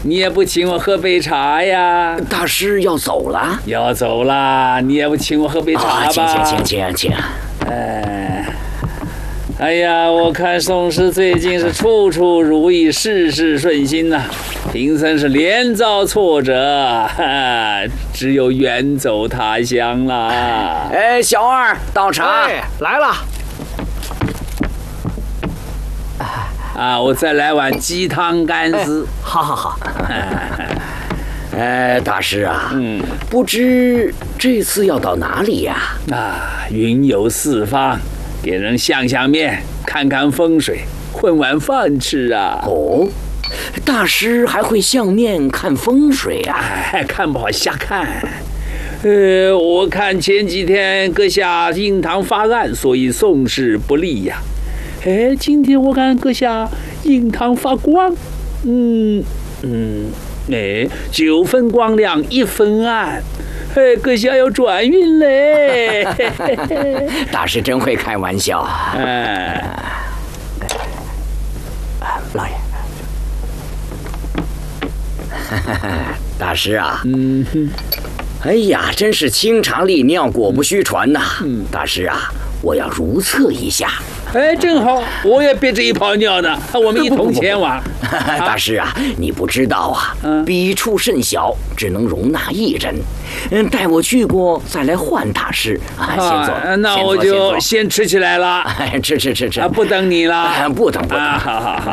你也不请我喝杯茶呀？ 大师要走了？ 要走啦，你也不请我喝杯茶吧？ 请。 哎呀，我看宋师最近是处处如意，事事顺心呐，贫僧是连遭挫折，只有远走他乡啦。 哎，小二倒茶。 哎，来了。 我再来碗鸡汤干丝。 好。 大师啊，不知这次要到哪里呀？ 云游四方，给人相面，看看风水，混碗饭吃啊。 哦，大师还会相面看风水啊？ 看不好瞎看。我看前几天阁下印堂发暗，所以宋氏不利呀。今天我看阁下印堂发光，9分光亮1分暗，阁下要转运嘞。 大师真会开玩笑。 老爷。 大师啊，哎呀，真是清肠利尿，果不虚传呐。大师啊，我要如厕一下。 正好，我也憋着一泡尿呢，我们一同前往。 大师啊，你不知道啊，笔处甚小，只能容纳1人。待我去过再来换大师。先坐。 那我就先吃起来了。 吃。 不等你了。 不等。 好。